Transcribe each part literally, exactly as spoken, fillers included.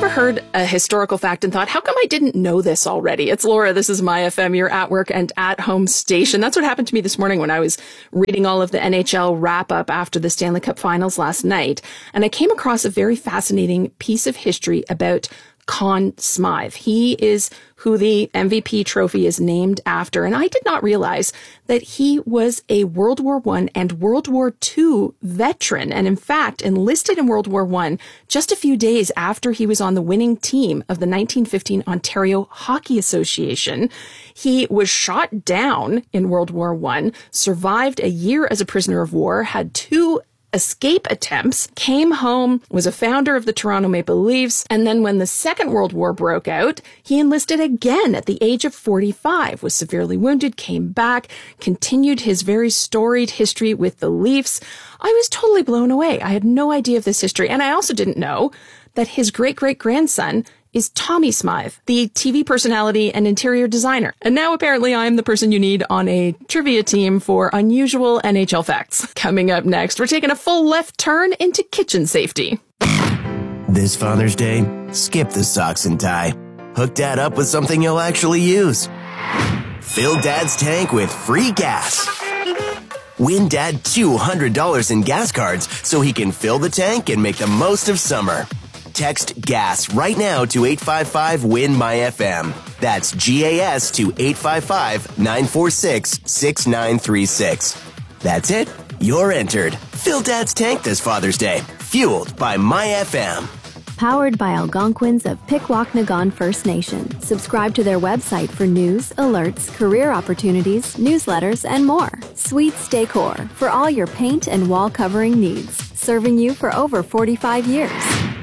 ever heard a historical fact and thought, how come I didn't know this already? It's Laura. This is My F M, your at work and at home station. That's what happened to me this morning when I was reading all of the N H L wrap up after the Stanley Cup Finals last night. And I came across a very fascinating piece of history about Conn Smythe. He is who the M V P trophy is named after. And I did not realize that he was a World War One and World War Two veteran. And in fact, enlisted in World War One just a few days after he was on the winning team of the nineteen fifteen Ontario Hockey Association. He was shot down in World War One, survived a year as a prisoner of war, had two escape attempts, came home, was a founder of the Toronto Maple Leafs, and then when the Second World War broke out, he enlisted again at the age of forty-five, was severely wounded, came back, continued his very storied history with the Leafs. I was totally blown away. I had no idea of this history, and I also didn't know that his great-great-grandson is Tommy Smythe, the T V personality and interior designer. And now apparently I'm the person you need on a trivia team for unusual N H L facts. Coming up next, we're taking a full left turn into kitchen safety. This Father's Day, skip the socks and tie. Hook Dad up with something you'll actually use. Fill Dad's tank with free gas. Win Dad two hundred dollars in gas cards so he can fill the tank and make the most of summer. Text GAS right now to eight five five win my F M. That's G A S to eight five five, nine four six, six nine three six. That's it. You're entered. Fill Dad's tank this Father's Day. Fueled by My F M. Powered by Algonquins of Pikwaknagan First Nation. Subscribe to their website for news, alerts, career opportunities, newsletters, and more. Sweets Decor for all your paint and wall covering needs. Serving you for over forty-five years.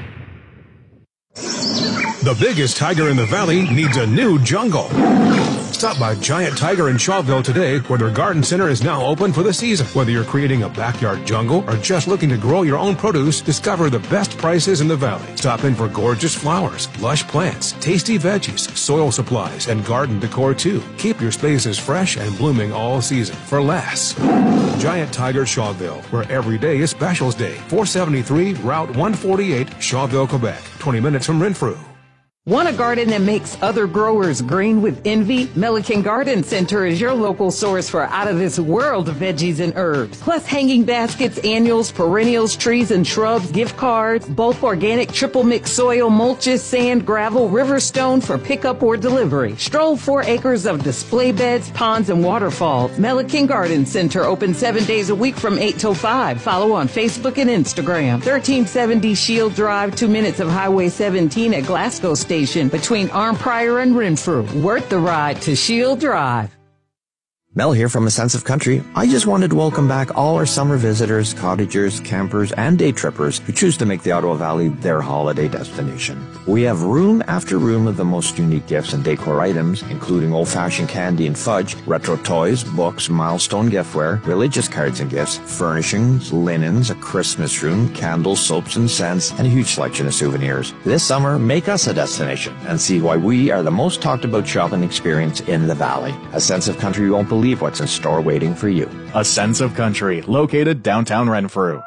The biggest tiger in the valley needs a new jungle. Stop by Giant Tiger in Shawville today, where their garden center is now open for the season. Whether you're creating a backyard jungle or just looking to grow your own produce, discover the best prices in the valley. Stop in for gorgeous flowers, lush plants, tasty veggies, soil supplies, and garden decor too. Keep your spaces fresh and blooming all season for less. Giant Tiger Shawville, where every day is Specials Day. four seventy-three Route one forty-eight, Shawville, Quebec. twenty minutes from Renfrew. Want a garden that makes other growers green with envy? Milliken Garden Center is your local source for out-of-this-world veggies and herbs. Plus hanging baskets, annuals, perennials, trees and shrubs, gift cards, bulk organic triple mix soil, mulches, sand, gravel, river stone for pickup or delivery. Stroll four acres of display beds, ponds, and waterfalls. Milliken Garden Center open seven days a week from eight till five. Follow on Facebook and Instagram. thirteen seventy Shield Drive, two minutes of Highway seventeen at Glasgow Station. Between Arnprior and Renfrew. Worth the ride to Shield Drive. Mel here from A Sense of Country. I just wanted to welcome back all our summer visitors, cottagers, campers, and day trippers who choose to make the Ottawa Valley their holiday destination. We have room after room of the most unique gifts and decor items, including old-fashioned candy and fudge, retro toys, books, milestone giftware, religious cards and gifts, furnishings, linens, a Christmas room, candles, soaps and scents, and a huge selection of souvenirs. This summer, make us a destination and see why we are the most talked about shopping experience in the Valley. A Sense of Country won't believe what's in store waiting for you. A Sense of Country, located downtown Renfrew.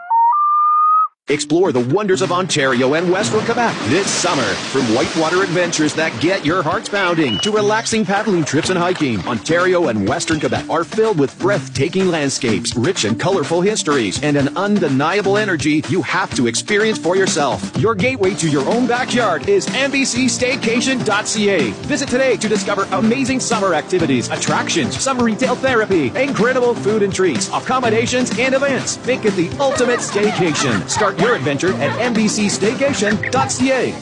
Explore the wonders of Ontario and Western Quebec this summer. From whitewater adventures that get your hearts pounding to relaxing paddling trips and hiking, Ontario and Western Quebec are filled with breathtaking landscapes, rich and colorful histories, and an undeniable energy you have to experience for yourself. Your gateway to your own backyard is M B C Staycation dot C A. Visit today to discover amazing summer activities, attractions, summer retail therapy, incredible food and treats, accommodations, and events. Make it the ultimate staycation. Start your adventure at M B C Staycation dot C A.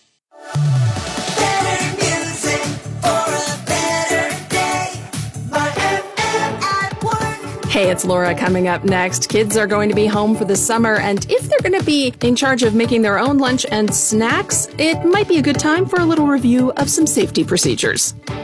Hey, it's Laura coming up next. Kids are going to be home for the summer, and if they're going to be in charge of making their own lunch and snacks, it might be a good time for a little review of some safety procedures.